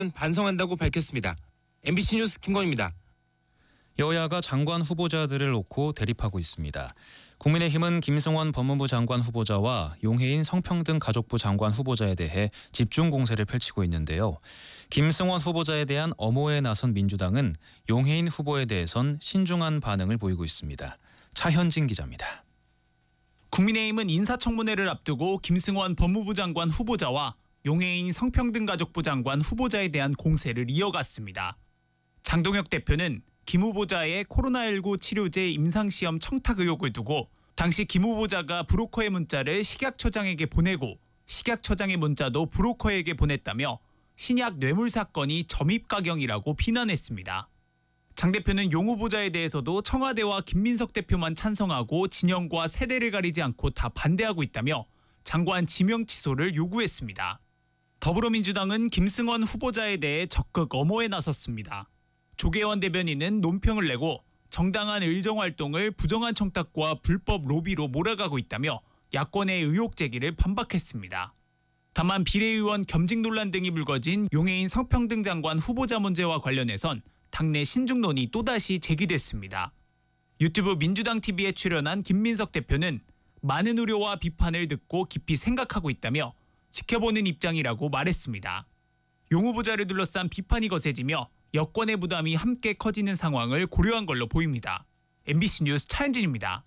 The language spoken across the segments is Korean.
반성한다고 밝혔습니다. MBC 뉴스 김건희입니다. 여야가 장관 후보자들을 놓고 대립하고 있습니다. 국민의힘은 김승원 법무부 장관 후보자와 용해인 성평등가족부 장관 후보자에 대해 집중 공세를 펼치고 있는데요. 김승원 후보자에 대한 엄호에 나선 민주당은 용해인 후보에 대해선 신중한 반응을 보이고 있습니다. 차현진 기자입니다. 국민의힘은 인사청문회를 앞두고 김승원 법무부 장관 후보자와 용해인 성평등가족부 장관 후보자에 대한 공세를 이어갔습니다. 장동혁 대표는 김 후보자의 코로나19 치료제 임상시험 청탁 의혹을 두고 당시 김 후보자가 브로커의 문자를 식약처장에게 보내고 식약처장의 문자도 브로커에게 보냈다며 신약 뇌물 사건이 점입가경이라고 비난했습니다. 장 대표는 용 후보자에 대해서도 청와대와 김민석 대표만 찬성하고 진영과 세대를 가리지 않고 다 반대하고 있다며 장관 지명 취소를 요구했습니다. 더불어민주당은 김승원 후보자에 대해 적극 엄호에 나섰습니다. 조계원 대변인은 논평을 내고 정당한 의정활동을 부정한 청탁과 불법 로비로 몰아가고 있다며 야권의 의혹 제기를 반박했습니다. 다만 비례의원 겸직 논란 등이 불거진 용해인 성평등 장관 후보자 문제와 관련해선 당내 신중론이 또다시 제기됐습니다. 유튜브 민주당 TV에 출연한 김민석 대표는 많은 우려와 비판을 듣고 깊이 생각하고 있다며 지켜보는 입장이라고 말했습니다. 용 후보자를 둘러싼 비판이 거세지며 여권의 부담이 함께 커지는 상황을 고려한 걸로 보입니다. MBC 뉴스 차현진입니다.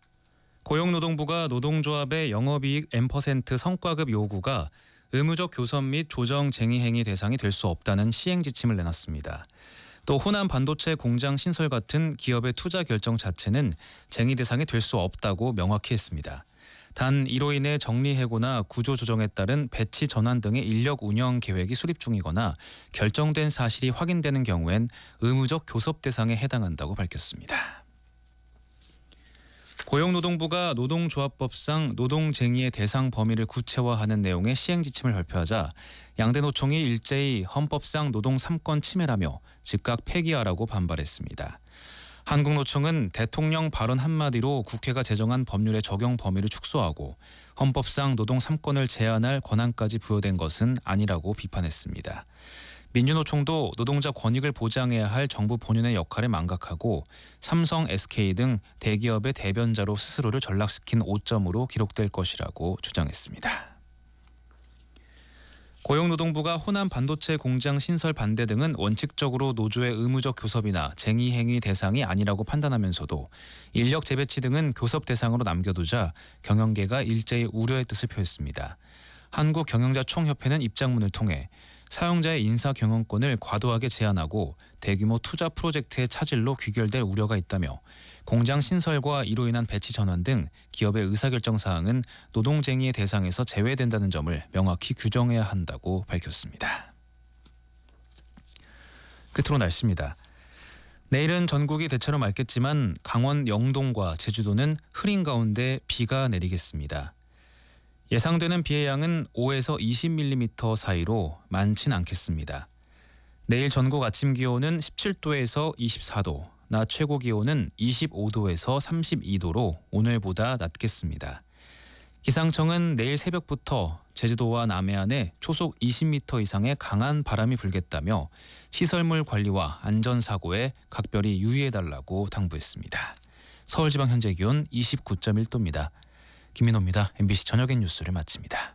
고용노동부가 노동조합의 영업이익 N% 성과급 요구가 의무적 교섭 및 조정 쟁의 행위 대상이 될 수 없다는 시행 지침을 내놨습니다. 또 호남 반도체 공장 신설 같은 기업의 투자 결정 자체는 쟁의 대상이 될 수 없다고 명확히 했습니다. 단 이로 인해 정리해고나 구조조정에 따른 배치 전환 등의 인력 운영 계획이 수립 중이거나 결정된 사실이 확인되는 경우엔 의무적 교섭 대상에 해당한다고 밝혔습니다. 고용노동부가 노동조합법상 노동쟁의의 대상 범위를 구체화하는 내용의 시행지침을 발표하자 양대 노총이 일제히 헌법상 노동 3권 침해라며 즉각 폐기하라고 반발했습니다. 한국노총은 대통령 발언 한마디로 국회가 제정한 법률의 적용 범위를 축소하고 헌법상 노동 3권을 제한할 권한까지 부여된 것은 아니라고 비판했습니다. 민주노총도 노동자 권익을 보장해야 할 정부 본연의 역할을 망각하고 삼성, SK 등 대기업의 대변자로 스스로를 전락시킨 오점으로 기록될 것이라고 주장했습니다. 고용노동부가 호남 반도체 공장 신설 반대 등은 원칙적으로 노조의 의무적 교섭이나 쟁의 행위 대상이 아니라고 판단하면서도 인력 재배치 등은 교섭 대상으로 남겨두자 경영계가 일제히 우려의 뜻을 표했습니다. 한국경영자총협회는 입장문을 통해 사용자의 인사 경영권을 과도하게 제한하고 대규모 투자 프로젝트의 차질로 귀결될 우려가 있다며 공장 신설과 이로 인한 배치 전환 등 기업의 의사결정 사항은 노동쟁의의 대상에서 제외된다는 점을 명확히 규정해야 한다고 밝혔습니다. 끝으로 날씨입니다. 내일은 전국이 대체로 맑겠지만 강원 영동과 제주도는 흐린 가운데 비가 내리겠습니다. 예상되는 비의 양은 5에서 20mm 사이로 많진 않겠습니다. 내일 전국 아침 기온은 17도에서 24도, 낮 최고 기온은 25도에서 32도로 오늘보다 낮겠습니다. 기상청은 내일 새벽부터 제주도와 남해안에 초속 20m 이상의 강한 바람이 불겠다며 시설물 관리와 안전사고에 각별히 유의해달라고 당부했습니다. 서울지방 현재 기온 29.1도입니다. 김민호입니다. MBC 저녁엔 뉴스를 마칩니다.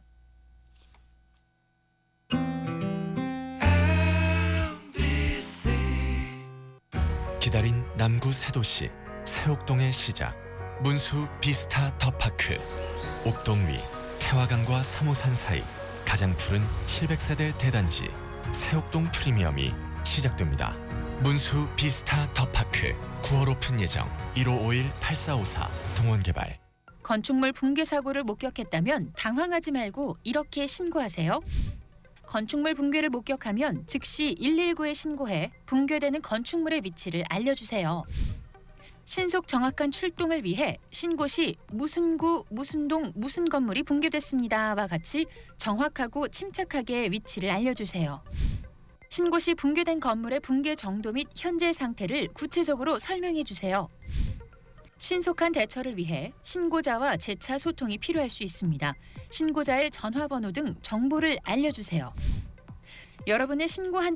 기다린 남구 새 도시 새옥동의 시작 문수 비스타 더파크. 옥동 위 태화강과 3호산 사이 가장 푸른 700세대 대단지 새옥동 프리미엄이 시작됩니다. 문수 비스타 더파크 9월 오픈 예정. 1551-8454 동원개발. 건축물 붕괴 사고를 목격했다면 당황하지 말고 이렇게 신고하세요. 건축물 붕괴를 목격하면 즉시 119에 신고해 붕괴되는 건축물의 위치를 알려주세요. 신속 정확한 출동을 위해 신고 시 무슨 구, 무슨 동, 무슨 건물이 붕괴됐습니다와 같이 정확하고 침착하게 위치를 알려주세요. 신고 시 붕괴된 건물의 붕괴 정도 및 현재 상태를 구체적으로 설명해 주세요. 신속한 대처를 위해 신고자와 재차 소통이 필요할 수 있습니다. 신고자의 전화번호 등 정보를 알려주세요. 여러분의 신고한